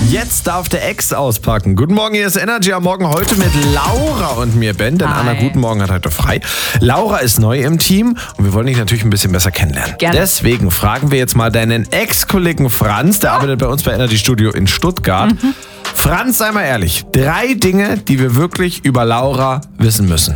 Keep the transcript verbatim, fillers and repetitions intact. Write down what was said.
Jetzt darf der Ex auspacken. Guten Morgen, hier ist Energy am Morgen heute mit Laura und mir, Ben. Denn Hi. Anna, guten Morgen, hat heute frei. Laura ist neu im Team und wir wollen dich natürlich ein bisschen besser kennenlernen. Gerne. Deswegen fragen wir jetzt mal deinen Ex-Kollegen Franz, der arbeitet bei uns bei Energy Studio in Stuttgart. Mhm. Franz, sei mal ehrlich, drei Dinge, die wir wirklich über Laura wissen müssen.